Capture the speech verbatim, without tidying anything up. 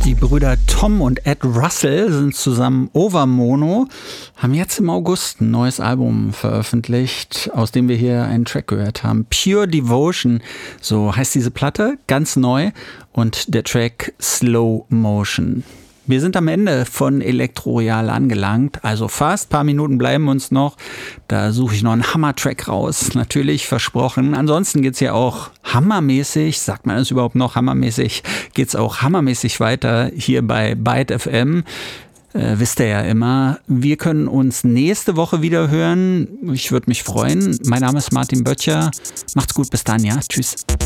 Die Brüder Tom und Ed Russell sind zusammen Overmono, haben jetzt im August ein neues Album veröffentlicht, aus dem wir hier einen Track gehört haben. Pure Devotion, so heißt diese Platte, ganz neu, und der Track Slow Motion. Wir sind am Ende von Elektroreal angelangt, also fast, paar Minuten bleiben uns noch. Da suche ich noch einen Hammer-Track raus, natürlich, versprochen. Ansonsten geht's ja auch hammermäßig, sagt man das überhaupt noch, hammermäßig, geht's auch hammermäßig weiter hier bei Byte F M. Äh, wisst ihr ja immer, wir können uns nächste Woche wieder hören. Ich würde mich freuen. Mein Name ist Martin Böttcher. Macht's gut, bis dann, ja, tschüss.